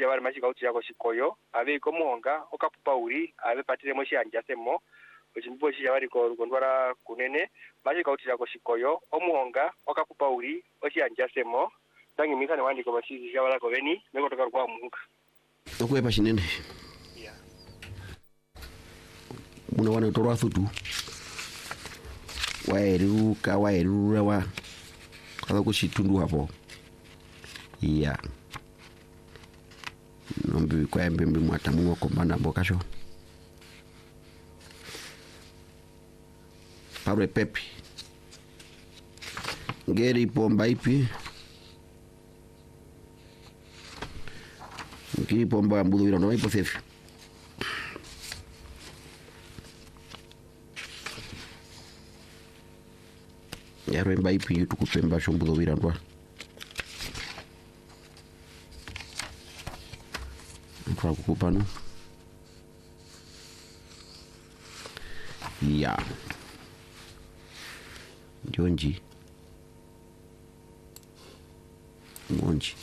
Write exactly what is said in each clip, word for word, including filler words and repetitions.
ya bari mashika uti yako shikoyo ave komonga okapupauri ave patire moshi anjasemo ochimbo shi yabari ko rukondwara kunene mashika uti yako shikoyo omonga okapupauri oshi anjasemo tangi mikane wandi ko bashi yabala ko beni meko toka kwa munga okwepa shinene yeah muna wana torwa thutu waeru ka waeru rawa kada kushitundu hapo iya nombi kwa mbembe mwatamu ko banda mbokasho Pablo Pepe ngeri pomba ipi ngiri pomba mbudo wira no ipo sefi yaro emba ipi yutu kupemba shombudo wira ndwa kwa kukupano ya Jonji Monji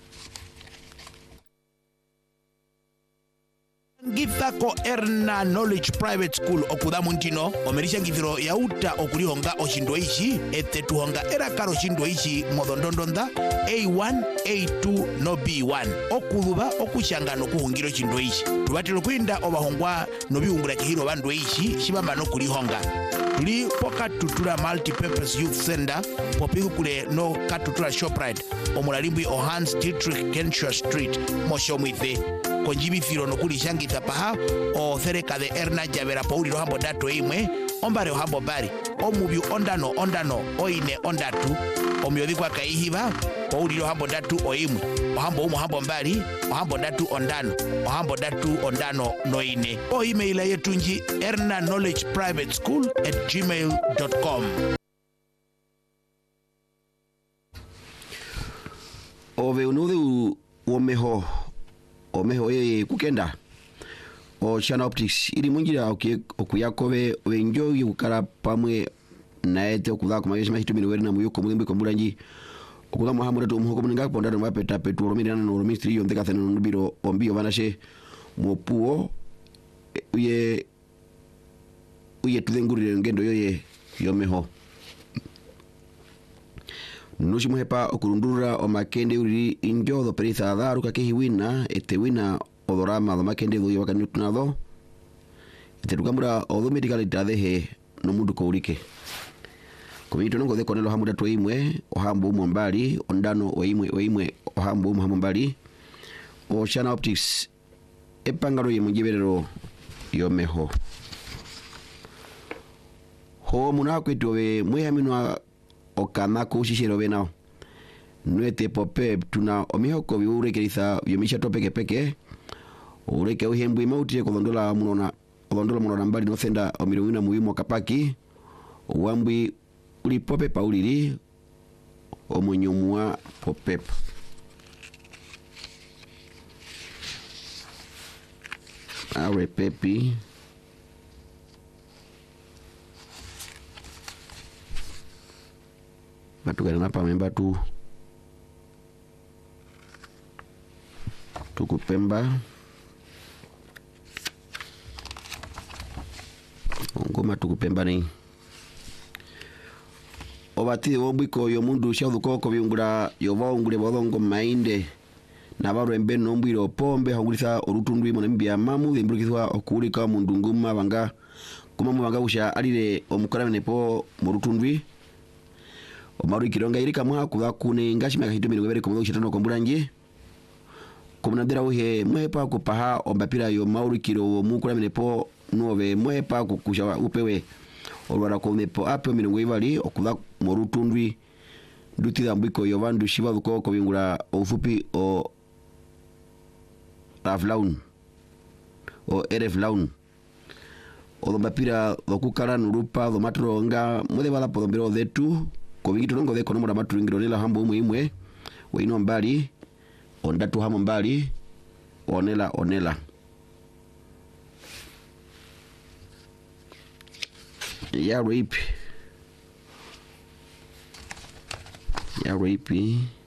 ngitha ko Erna Knowledge Private School okudamu ntino omerisha ngithiro yauta okulihonga oshindo ishi ete tuhonga erakaro shindo ishi modondondonda A one A two no B one okuluba okushanga no kuhungiro shindo ishi tubatiro kwinda obahongwa no bihungura kihiro bandu ishi shibamba no kulihonga tuli poka tutura multi-purpose youth center popiku kule no katutura shoprite omulalimbi Ohans Dietrich Kenshaw Street moshomwithe konjibithiro nokulishangitha paha o cerca de Erna Javera Pauli rohambo dato imwe ombare ohambo bari omubyu ondano ondano oine ondatu omyodhikwa kaihiva Pauli rohambo datu oimwe ohambo umu hambo mbari ohambo datu ondano ohambo datu ondano noine o email yetu nji erna knowledge private school at gmail dot com. ove unude uomeho omeho ye kukenda o Chana Optics ili mungira oke okuyakove wenjo yukara pamwe naete okuda kuma yesima hitumini weri na muyuko mulimbi kombulanji okuda muhamuda to muhoko muninga ponda no mapeta petu romina no ministry yonde ka thano no biro ombio vanashe mopuo uye uye tudengurire ngendo yoye yomeho nushi muhepa okurundura o makende uri injo do perisa daru ka kehiwina ete wina odorama do makende do yaka nutunado ete rugambura odo medical dadehe no mundu ko urike komito nongo de konelo hamuda to imwe ohambo mu mbali ondano o imwe o imwe ohambo mu mbali o Chana Optics epangaro ye mungiberero yomeho ho munakweto we mwehaminwa okana kushishiro benao nuete pope tuna omihoko biurekerisa byomisha topeke peke ureke uhembwe mauti kolondola munona kolondola munona mbali no senda omirowina muwimo kapaki wambwi uli pope pauliri omonyomwa pope awe pepi batu gana napa memba tu tukupemba ngoma tukupemba ni obati obwiko yo mundu shaduko ko byungura yo baungure bodongo mainde na baro embe no mbiro pombe hangurisa orutundwi mo nembia mamu imbrukizwa okulika mundu nguma banga kuma mu banga busha alire omukarane po mu rutundwi omaru kironga irika mwa kuba kune ngashima kahitumira ngobere komo shitano kombulanje komunadera uhe mwepa kupaha ombapira yo mauru kiro mukura minepo nove mwepa kukusha upewe olwara komepo ape mirongo ibali okuba mu rutundwi ndutira mbiko yo bandu shiba duko ko bingura ofupi o Ravlaun o Erevlaun o mbapira okukara nurupa do matronga mode bala podombero detu kobigito nongo de kono mura maturingiro lela hambo umwe imwe weino mbali ondatu hamo mbali onela onela ya rape ya rape